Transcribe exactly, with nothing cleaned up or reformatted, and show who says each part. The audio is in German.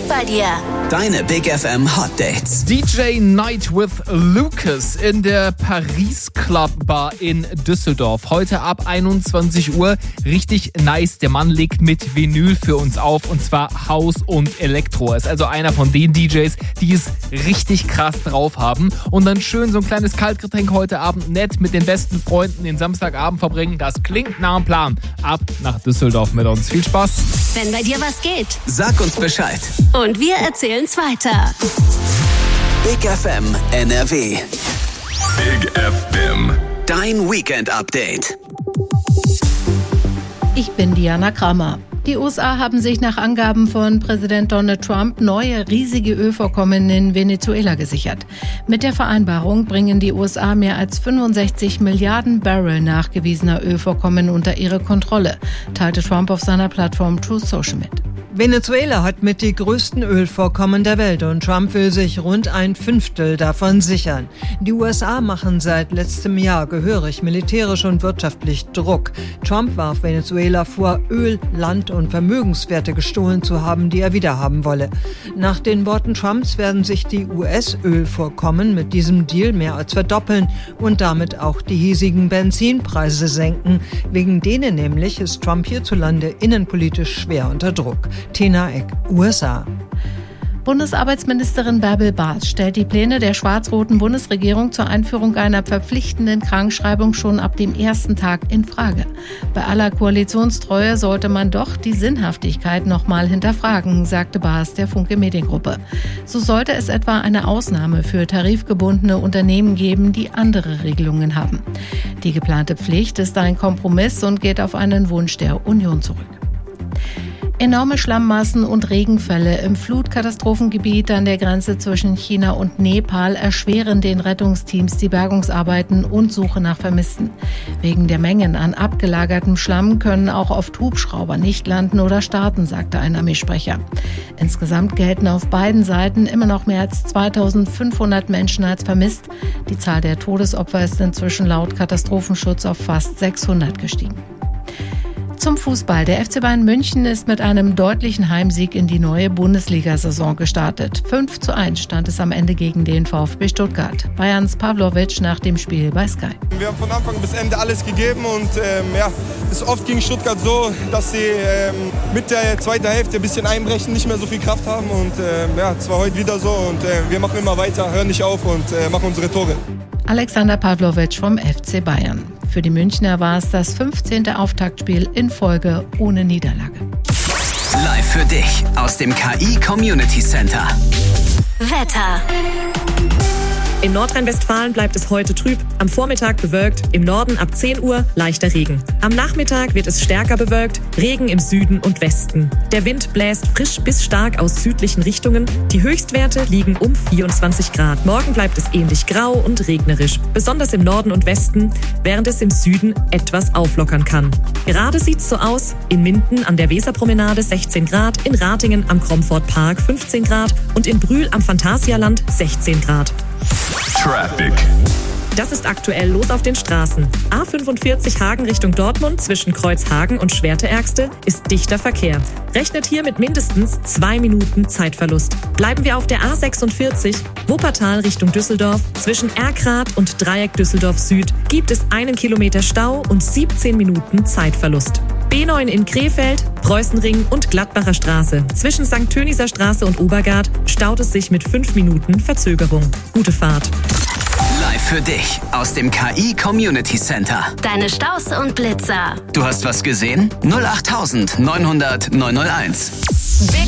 Speaker 1: geht bei dir?
Speaker 2: Deine Big F M Hot Dates.
Speaker 3: D J Night with Lucas in der Paris Club Bar in Düsseldorf. Heute ab einundzwanzig Uhr. Richtig nice. Der Mann legt mit Vinyl für uns auf, und zwar House und Elektro. Er ist also einer von den D Js, die es richtig krass drauf haben. Und dann schön so ein kleines Kaltgetränk heute Abend nett mit den besten Freunden den Samstagabend verbringen. Das klingt nach einem Plan. Ab nach Düsseldorf mit uns. Viel Spaß.
Speaker 1: Wenn bei dir was geht.
Speaker 2: Sag uns Bescheid.
Speaker 1: Und wir erzählen's weiter.
Speaker 2: Big F M N R W.
Speaker 4: Big F M.
Speaker 2: Dein Weekend Update.
Speaker 5: Ich bin Diana Kramer. Die U S A haben sich nach Angaben von Präsident Donald Trump neue riesige Ölvorkommen in Venezuela gesichert. Mit der Vereinbarung bringen die U S A mehr als fünfundsechzig Milliarden Barrel nachgewiesener Ölvorkommen unter ihre Kontrolle, teilte Trump auf seiner Plattform Truth Social mit.
Speaker 6: Venezuela hat mit die größten Ölvorkommen der Welt und Trump will sich rund ein Fünftel davon sichern. Die U S A machen seit letztem Jahr gehörig militärisch und wirtschaftlich Druck. Trump warf Venezuela vor, Öl, Land und Vermögenswerte gestohlen zu haben, die er wiederhaben wolle. Nach den Worten Trumps werden sich die U S-Ölvorkommen mit diesem Deal mehr als verdoppeln und damit auch die hiesigen Benzinpreise senken. Wegen denen nämlich ist Trump hierzulande innenpolitisch schwer unter Druck. Tina Eck, U S A.
Speaker 5: Bundesarbeitsministerin Bärbel Bas stellt die Pläne der schwarz-roten Bundesregierung zur Einführung einer verpflichtenden Krankschreibung schon ab dem ersten Tag in Frage. Bei aller Koalitionstreue sollte man doch die Sinnhaftigkeit nochmal hinterfragen, sagte Bas der Funke Mediengruppe. So sollte es etwa eine Ausnahme für tarifgebundene Unternehmen geben, die andere Regelungen haben. Die geplante Pflicht ist ein Kompromiss und geht auf einen Wunsch der Union zurück. Enorme Schlammmassen und Regenfälle im Flutkatastrophengebiet an der Grenze zwischen China und Nepal erschweren den Rettungsteams die Bergungsarbeiten und Suche nach Vermissten. Wegen der Mengen an abgelagertem Schlamm können auch oft Hubschrauber nicht landen oder starten, sagte ein Armeesprecher. Insgesamt gelten auf beiden Seiten immer noch mehr als zweitausendfünfhundert Menschen als vermisst. Die Zahl der Todesopfer ist inzwischen laut Katastrophenschutz auf fast sechshundert gestiegen. Zum Fußball. Der F C Bayern München ist mit einem deutlichen Heimsieg in die neue Bundesliga-Saison gestartet. fünf zu eins stand es am Ende gegen den VfB Stuttgart. Bayerns Pavlovic nach dem Spiel bei Sky.
Speaker 7: Wir haben von Anfang bis Ende alles gegeben und ähm, ja, es ist oft gegen Stuttgart so, dass sie ähm, mit der zweiten Hälfte ein bisschen einbrechen, nicht mehr so viel Kraft haben und ähm, ja, es war heute wieder so und äh, wir machen immer weiter, hören nicht auf und äh, machen unsere Tore.
Speaker 5: Alexander Pavlovic vom F C Bayern. Für die Münchner war es das fünfzehnte Auftaktspiel in Folge ohne Niederlage.
Speaker 2: Live für dich aus dem K I Community Center.
Speaker 1: Wetter.
Speaker 8: In Nordrhein-Westfalen bleibt es heute trüb, am Vormittag bewölkt, im Norden ab zehn Uhr leichter Regen. Am Nachmittag wird es stärker bewölkt, Regen im Süden und Westen. Der Wind bläst frisch bis stark aus südlichen Richtungen. Die Höchstwerte liegen um vierundzwanzig Grad. Morgen bleibt es ähnlich grau und regnerisch, besonders im Norden und Westen, während es im Süden etwas auflockern kann. Gerade sieht's so aus, in Minden an der Weserpromenade sechzehn Grad, in Ratingen am Kromford-Park fünfzehn Grad und in Brühl am Phantasialand sechzehn Grad.
Speaker 4: Traffic.
Speaker 8: Das ist aktuell los auf den Straßen. A fünfundvierzig Hagen Richtung Dortmund zwischen Kreuzhagen und Schwerte-Ärgste ist dichter Verkehr. Rechnet hier mit mindestens zwei Minuten Zeitverlust. Bleiben wir auf der A sechsundvierzig Wuppertal Richtung Düsseldorf. Zwischen Erkrath und Dreieck Düsseldorf Süd gibt es einen Kilometer Stau und siebzehn Minuten Zeitverlust. B neun in Krefeld, Preußenring und Gladbacher Straße. Zwischen Sankt Töniser Straße und Obergard staut es sich mit fünf Minuten Verzögerung. Gute Fahrt.
Speaker 2: Live für dich aus dem K I Community Center.
Speaker 1: Deine Staus und Blitzer.
Speaker 2: Du hast was gesehen? null acht neun null null neun null eins.